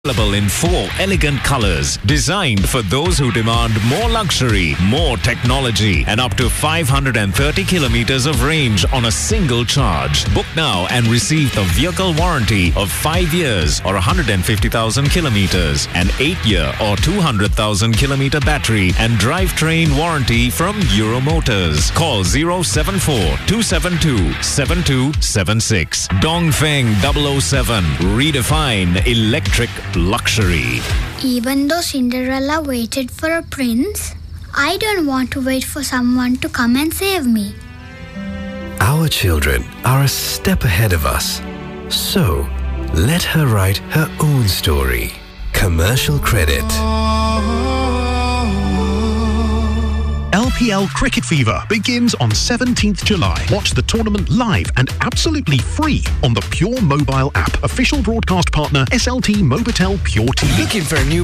Available in 4 elegant colors, designed for those who demand more luxury, more technology, and up to 530 kilometers of range on a single charge. Book now and receive the vehicle warranty of 5 years or 150,000 kilometers, an 8-year or 200,000 kilometer battery and drivetrain warranty from Euromotors. Call 074-272-7276. Dongfeng 007. Redefine electric luxury. Even though Cinderella waited for a prince, I don't want to wait for someone to come and save me. Our children are a step ahead of us. So, let her write her own story. Commercial credit. LPL Cricket Fever begins on 17th July. Watch the tournament live and absolutely free on the Pure Mobile app. Official broadcast partner SLT Mobitel Pure TV. Looking for a new